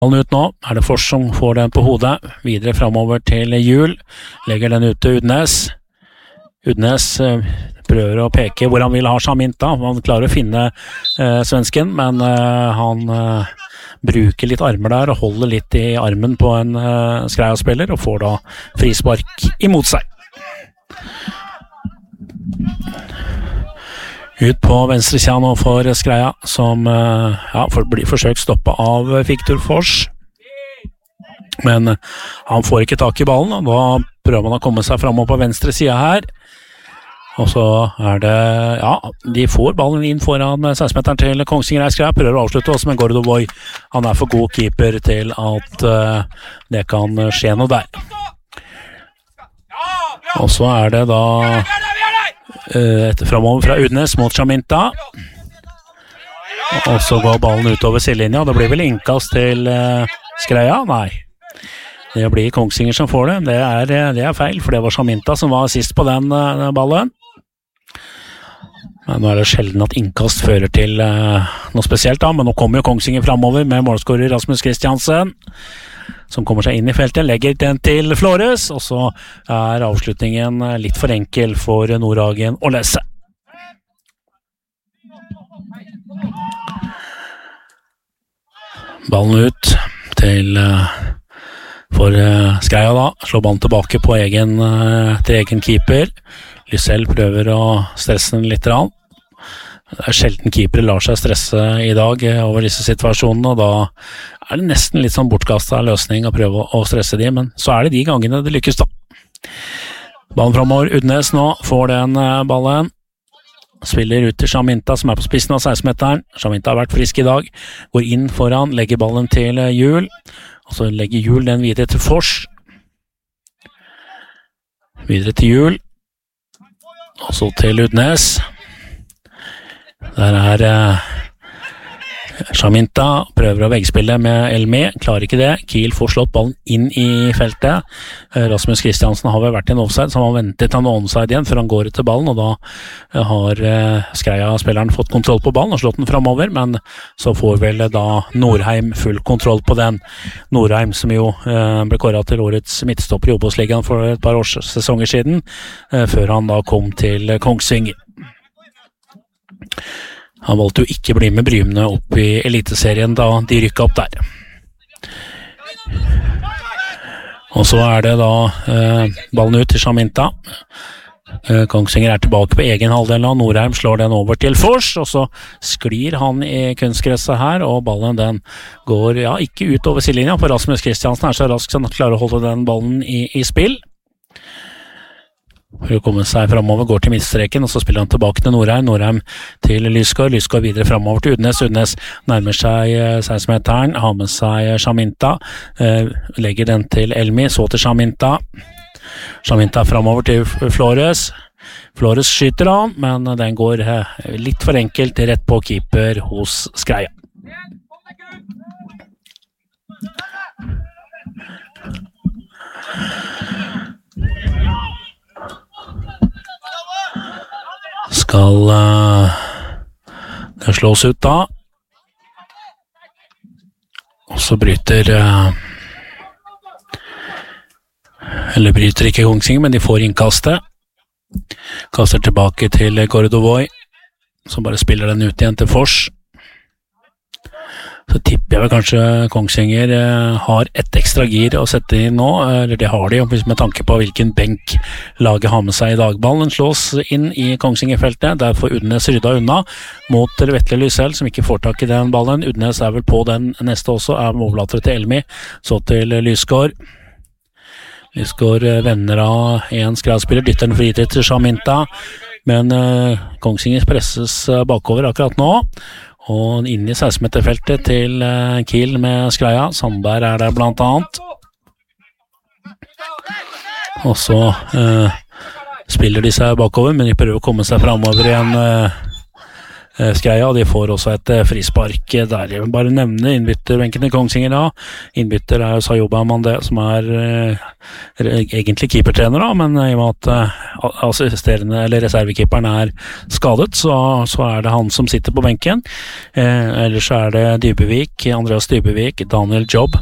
ballen ut nå, det Fors som får den på hodet, videre fremover til Hjul, legger den ut til Udnes. Udnes prøver å peke hvor han vil ha Shaminta, han klarer å finne svensken, men han bruker litt armer der og holder litt i armen på en Skreia-spiller og får da frispark imot seg. Ut på venstre sida nå for Skreia, som blir forsøkt stoppet av Victor Fors. Men han får ikke tak i ballen, og da prøver han å komme seg fremover på venstre sida her. Og så det, de får ballen inn foran 16-meteren til Kongsvinger Skreia, prøver å avslutte også, men Gordovoy, han for god keeper til at det kan skje noe der. Og så det da fremover fra Udnes mot Shaminta, og så går ballen utover sidelinja. Det blir vel innkast til Skreia? Nei, det blir Kongsvinger som får det. Det feil, for det var Shaminta som var sist på den ballen. Men nå det sjelden at innkast fører til noe spesielt da, men nå kommer jo Kongsvinger fremover med målskårer Rasmus Kristiansen, som kommer seg inn i feltet, legger den til Flores, og så avslutningen litt for enkel for Nordhagen å lese. Ballen ut til for Skreia da, slår ballen tilbake på til egen keeper. Lysell prøver å stresse den litt rann. Det sjelden keepere lar seg stresse i dag over disse situasjonene, og da det nesten litt sånn bortkastet løsning å prøve å stresse de, men så det de gangene det lykkes da. Ballen fremover, Udnes nå får den ballen, spiller ut til Shaminta som på spissen av 16-meteren. Shaminta har vært frisk i dag, går inn foran, legger ballen til Hjul, og så legger Hjul den videre til Fors. Videre til Hjul, og så til Udnes. Der Shaminta prøver å veggspille med Elmi, klarer ikke det. Kiel får slått ballen inn i feltet. Rasmus Kristiansen har vel vært i en offside, så han har ventet en onside igjen før han går til ballen, og da har Skreia-spilleren fått kontroll på ballen og slått den fremover, men så får vel da Norheim full kontroll på den. Norheim som jo ble kåret til årets midtstopper i Obos-ligaen for et par sesonger siden, før han da kom til Kongsvinger. Han valgte jo ikke bli med Brymene opp i eliteserien da de rykket opp der. Og så det da ballen ut til Shaminta. Kongsvinger tilbake på egen halvdel av Norheim, slår den over til Fors, og så sklir han i kunstgresset her, og ballen den går ikke ut over sidelinja, for Rasmus Kristiansen så rask så han klarer å holde den ballen i spill. For å komme seg fremover, går til midtstreken, og så spiller han tilbake til Norheim. Norheim til Lysgård, Lysgård videre fremover til Udnes. Udnes nærmer seg 16-meteren, har med seg Shaminta, legger den til Elmi, så til Shaminta. Shaminta fremover til Flores. Flores skyter han, men den går litt for enkelt rett på keeper hos Skreia. Skal det slås ut da, og så bryter ikke Kongsvinger, men de får innkastet, kaster tilbake til Gordovoy, som bare spiller den ut igjen til Fors. Så tipper jeg vel kanskje Kongsvinger har et ekstra gir å sette inn nå, eller det har de jo, med tanke på hvilken benk laget har med seg i dag. Ballen slås inn i Kongsvinger-feltet, der får Udnes rydda unna mot Vetle Lysell, som ikke får tak i den ballen. Udnes vel på den neste også, overlater til Elmi, så til Lysgård. Lysgård vender av en Skreia-spiller, dytter den videre til Shaminta, men Kongsvinger presses bakover akkurat nå, og inn i 16-meterfeltet til Kiel med Skreia. Sandberg der blant annet. Og så spiller de seg bakover, men de prøver å komme seg fremover igjen Skreia, og de får også et frispark der. Jeg vil bare nevne innbytterbenken i Kongsvinger da. Innbytter jo Sayoba Mandé, som egentlig keepertrener da, men i og med at assisterende eller reservekeeperen skadet, så det han som sitter på benken. Ellers det Dybevik, Andreas Dybevik, Daniel Jobb,